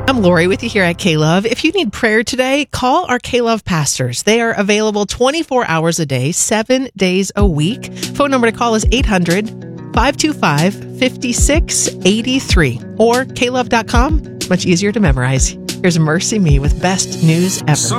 I'm Lori with you here at K-Love. If you need prayer today, call our K-Love pastors. They are available 24 hours a day, 7 days a week. Phone number to call is 800-525-5683 or klove.com. Much easier to memorize. Here's Mercy Me with Best News Ever.